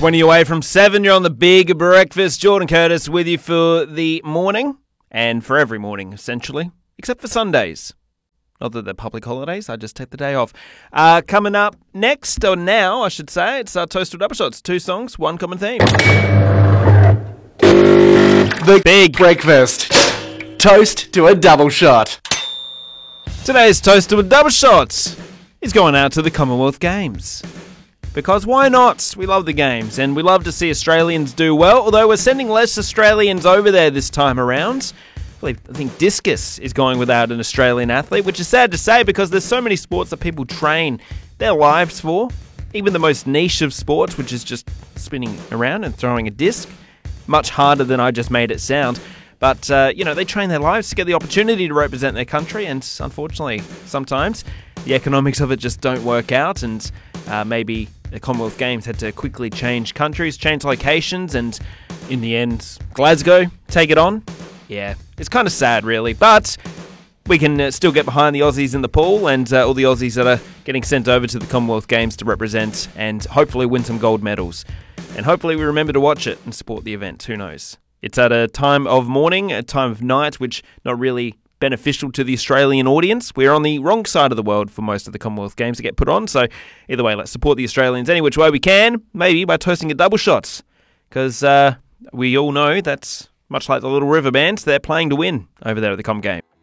20 away from 7, you're on the Big Breakfast. Jordan Curtis with you for the morning, and for every morning, essentially, except for Sundays. Not that they're public holidays, I just take the day off. Coming up next, or now, I should say, it's Toast to Double Shots. 2 songs, 1 common theme. The Big Breakfast. Toast to a double shot. Today's Toast to a Double Shots is going out to the Commonwealth Games. Because why not? We love the games, and we love to see Australians do well, although we're sending less Australians over there this time around. I think discus is going without an Australian athlete, which is sad to say because there's so many sports that people train their lives for. Even the most niche of sports, which is just spinning around and throwing a disc. Much harder than I just made it sound. But, they train their lives to get the opportunity to represent their country, and unfortunately, sometimes the economics of it just don't work out, and maybe the Commonwealth Games had to quickly change countries, change locations, and in the end, Glasgow take it on. Yeah, it's kind of sad, really, but we can still get behind the Aussies in the pool and all the Aussies that are getting sent over to the Commonwealth Games to represent and hopefully win some gold medals. And hopefully we remember to watch it and support the event, who knows. It's at a time of morning, a time of night, which not really beneficial to the Australian audience. We're on the wrong side of the world for most of the Commonwealth Games to get put on, so either way, let's support the Australians any which way we can, maybe by toasting a double shots, because we all know that's much like the Little River Band, they're playing to win over there at the Com Game.